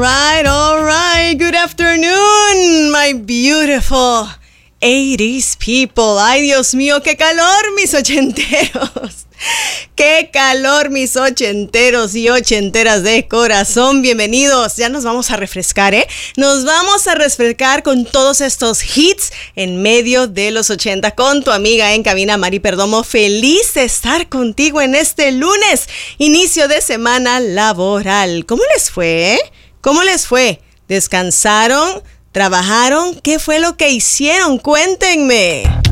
All right. Good afternoon, my beautiful 80s people. Ay, Dios mío, qué calor, mis ochenteros. ¡Qué calor, mis ochenteros y ochenteras de corazón! Bienvenidos. Ya nos vamos a refrescar, ¿eh? Nos vamos a refrescar con todos estos hits en medio de los 80 con tu amiga en cabina, Mari Perdomo. Feliz de estar contigo en este lunes, inicio de semana laboral. ¿Cómo les fue, ¿Cómo les fue? ¿Descansaron? ¿Trabajaron? ¿Qué fue lo que hicieron? Cuéntenme.